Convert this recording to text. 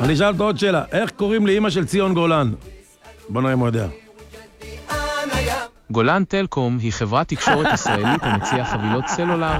אני אשאל אותו עוד שאלה, איך קוראים לאמא של ציון גולן? בוא נראה אם הוא יודע. גולן טלקום היא חברת תקשורת ישראלית המציעה חבילות סלולר